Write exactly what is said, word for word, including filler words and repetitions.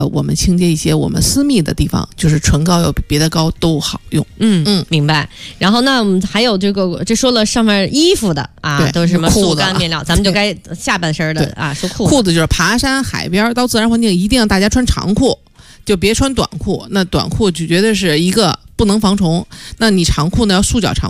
呃，我们清洁一些我们私密的地方，就是唇膏要比别的膏都好用。 嗯嗯，明白。然后那我们还有这个，这说了上面衣服的啊，都是什么速干面料，咱们就该下半身的啊，说裤子。 裤子就是爬山、海边到自然环境，一定要大家穿长裤，就别穿短裤。那短裤就觉得是一个不能防虫，那你长裤呢要束脚长